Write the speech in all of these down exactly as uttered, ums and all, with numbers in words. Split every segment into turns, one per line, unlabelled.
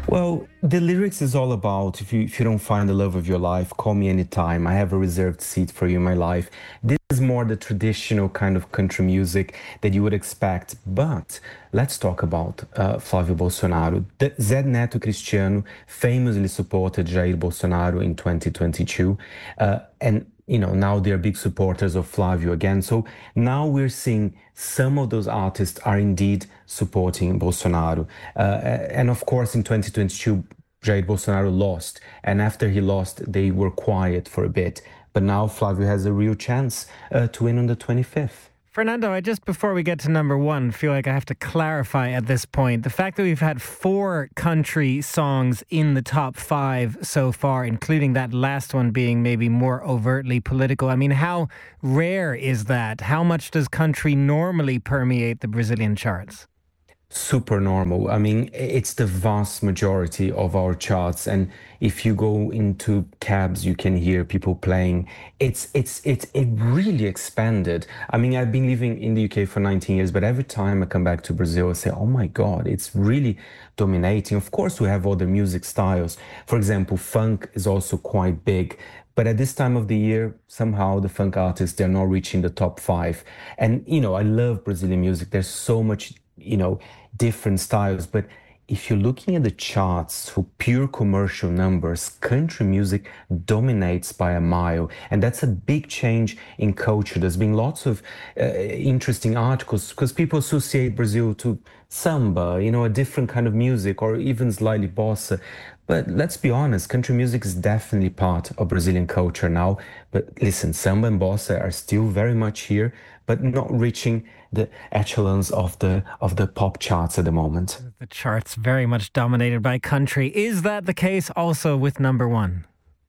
Well, the lyrics is all about if you if you don't find the love of your life, call me anytime. I have a reserved seat for you in my life. This is more the traditional kind of country music that you would expect. But let's talk about uh, Flávio Bolsonaro. The Zé Neto Cristiano famously supported Jair Bolsonaro in twenty twenty-two, uh, and you know now they're big supporters of Flávio again. So now we're seeing some of those artists are indeed supporting Bolsonaro. Uh, and of course, in twenty twenty-two, Jair Bolsonaro lost. And after he lost, they were quiet for a bit. But now Flávio has a real chance uh, to win on the twenty-fifth.
Fernando, I just before we get to number one, feel like I have to clarify at this point the fact that we've had four country songs in the top five so far, including that last one being maybe more overtly political. I mean, how rare is that? How much does country normally permeate the Brazilian charts?
Super normal. I mean, it's the vast majority of our charts, and if you go into cabs, you can hear people playing. It's it's it's it really expanded. I mean, I've been living in the U K for nineteen years, but every time I come back to Brazil, I say, "Oh my God, it's really dominating." Of course, we have other music styles. For example, funk is also quite big. But at this time of the year, somehow the funk artists, they're not reaching the top five. And, you know, I love Brazilian music. There's so much, you know, different styles. But if you're looking at the charts for pure commercial numbers, country music dominates by a mile. And that's a big change in culture. There's been lots of uh, interesting articles because people associate Brazil to samba, you know, a different kind of music, or even slightly bossa. But let's be honest, country music is definitely part of Brazilian culture now. But listen, samba and bossa are still very much here, but not reaching the echelons of the of the pop charts at the moment.
The charts very much dominated by country. Is that the case also with number one?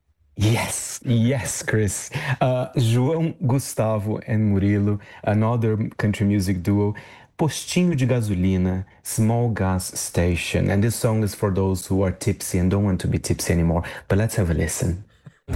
Yes, yes, Chris. Uh, João Gustavo and Murilo, another country music duo. Postinho de Gasolina, Small Gas Station. And this song is for those who are tipsy and don't want to be tipsy anymore. But let's have a listen.